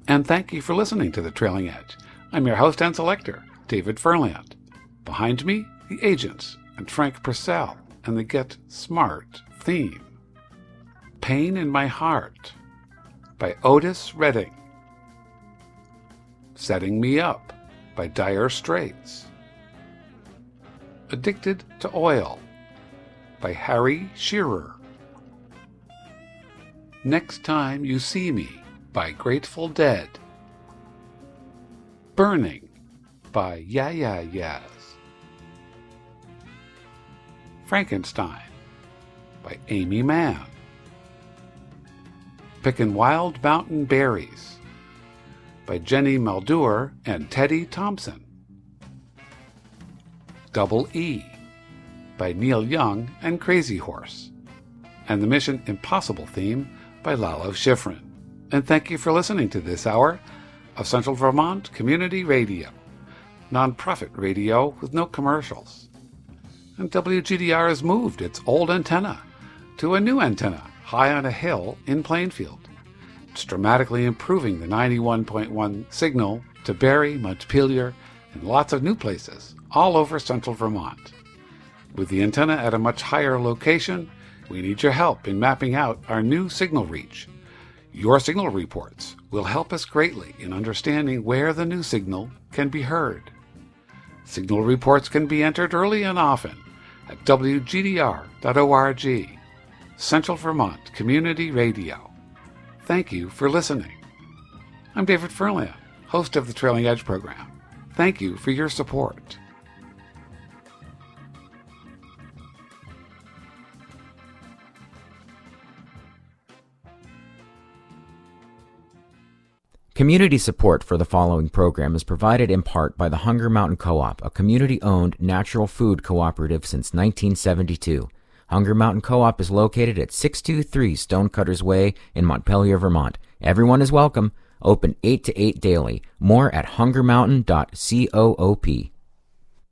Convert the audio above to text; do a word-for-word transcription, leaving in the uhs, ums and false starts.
and thank you for listening to The Trailing Edge. I'm your host and selector, David Furland. Behind me, The Agents and Frank Purcell and the Get Smart theme. Pain in My Heart by Otis Redding. Setting Me Up by Dire Straits. Addicted to Oil by Harry Shearer. Next Time You See Me by Grateful Dead. Burning by Yeah Yeah Yeahs. Frankenstein by Amy Mann. Pickin' Wild Mountain Berries by Jenny Maldour and Teddy Thompson. Double E by Neil Young and Crazy Horse. And the Mission Impossible theme by Lalo Schifrin. And thank you for listening to this hour of Central Vermont Community Radio, nonprofit radio with no commercials. And W G D R has moved its old antenna to a new antenna high on a hill in Plainfield. It's dramatically improving the ninety-one point one signal to Barrie, Montpelier, and lots of new places all over Central Vermont. With the antenna at a much higher location, we need your help in mapping out our new signal reach. Your signal reports will help us greatly in understanding where the new signal can be heard. Signal reports can be entered early and often at W G D R dot org. Central Vermont Community Radio. Thank you for listening. I'm David Furland, host of the Trailing Edge program. Thank you for your support. Community support for the following program is provided in part by the Hunger Mountain Co-op, a community-owned natural food cooperative since nineteen seventy-two. Hunger Mountain Co-op is located at six two three Stonecutters Way in Montpelier, Vermont. Everyone is welcome. Open eight to eight daily. More at hunger mountain dot coop.